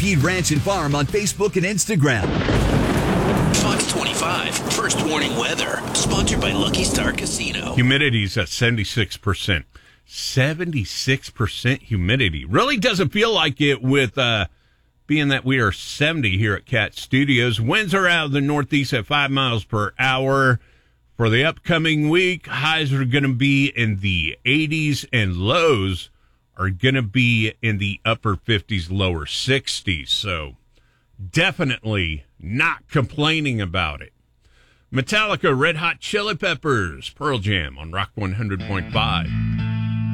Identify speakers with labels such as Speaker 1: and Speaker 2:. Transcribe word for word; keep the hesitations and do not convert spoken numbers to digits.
Speaker 1: Speed Ranch and Farm on Facebook and Instagram.
Speaker 2: Fox twenty-five, First Warning Weather, sponsored by Lucky Star Casino.
Speaker 3: Humidity's at seventy-six percent. seventy-six percent humidity. Really doesn't feel like it with uh, being that we are seventy here at Cat Studios. Winds are out of the northeast at five miles per hour. For the upcoming week, highs are going to be in the eighties and lows are going to be in the upper fifties, lower sixties. So definitely not complaining about it. Metallica, Red Hot Chili Peppers, Pearl Jam on Rock one hundred point five.